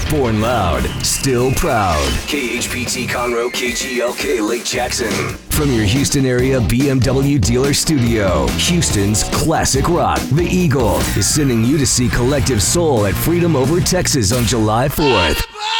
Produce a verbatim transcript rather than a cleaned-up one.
Born loud, still proud. K H P T Conroe, K G L K Lake Jackson. From your Houston area B M W dealer studio, Houston's classic rock, The Eagle, is sending you to see Collective Soul at Freedom Over Texas on July fourth.